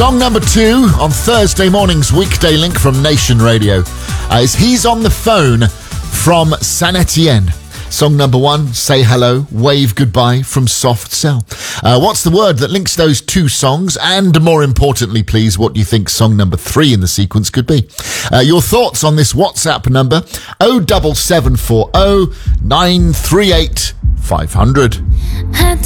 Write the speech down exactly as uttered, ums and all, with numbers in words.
Song number two on Thursday morning's weekday link from Nation Radio uh, is He's on the Phone from Saint Etienne. Song number one, Say Hello, Wave Goodbye from Soft Cell. Uh, what's the word that links those two songs? And more importantly, please, what do you think song number three in the sequence could be? Uh, your thoughts on this WhatsApp number, oh seven seven four oh nine three eight five hundred.